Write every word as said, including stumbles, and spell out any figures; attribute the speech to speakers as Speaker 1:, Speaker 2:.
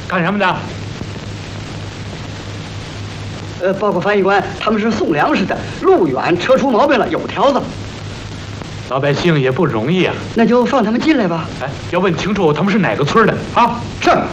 Speaker 1: 干什么的？
Speaker 2: 呃，报告翻译官，他们是送粮食的，路远，车出毛病了，有条子。
Speaker 1: 老百姓也不容易啊。
Speaker 2: 那就放他们进来吧。
Speaker 1: 哎，要问清楚他们是哪个村的啊？
Speaker 2: 是。